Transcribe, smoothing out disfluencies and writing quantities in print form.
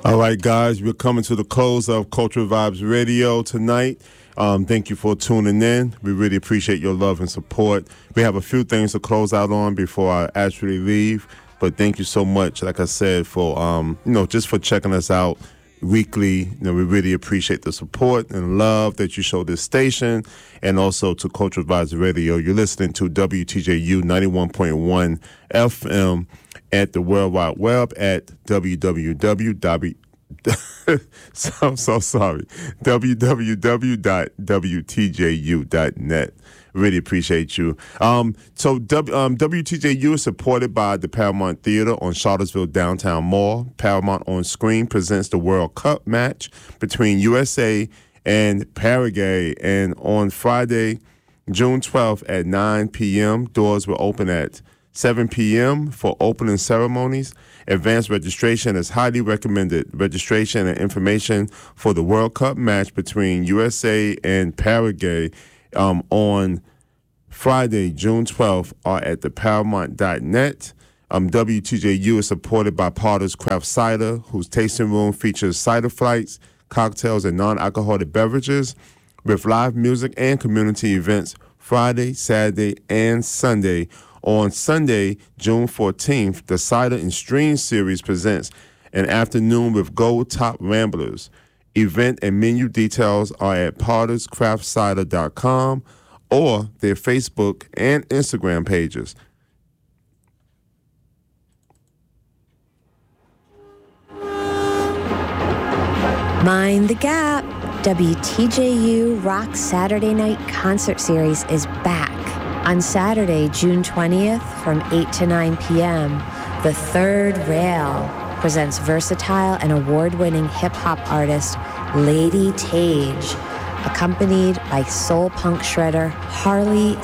All right, guys, we're coming to the close of Cultural Vibes Radio tonight. Thank you for tuning in. We really appreciate your love and support. We have a few things to close out on before I actually leave, but thank you so much, like I said, for just for checking us out weekly. We really appreciate the support and love that you show this station, and also to Cultural Vibes Radio. You're listening to WTJU 91.1 FM at the World Wide Web at www.wtju.net. Really appreciate you. WTJU is supported by the Paramount Theater on Charlottesville Downtown Mall. Paramount On Screen presents the World Cup match between USA and Paraguay. And on Friday, June 12th at 9 p.m., doors will open at 7 p.m. for opening ceremonies. Advanced registration is highly recommended. Registration and information for the World Cup match between USA and Paraguay on Friday, June 12th, are at theparamount.net. WTJU is supported by Potter's Craft Cider, whose tasting room features cider flights, cocktails, and non-alcoholic beverages, with live music and community events Friday, Saturday, and Sunday. On Sunday, June 14th, the Cider and Stream Series presents an afternoon with Gold Top Ramblers. Event and menu details are at potterscraftcider.com or their Facebook and Instagram pages. Mind the Gap. WTJU Rock Saturday Night Concert Series is back. On Saturday, June 20th, from 8 to 9 p.m., The Third Rail presents versatile and award-winning hip-hop artist Lady Tage, accompanied by soul punk shredder Harley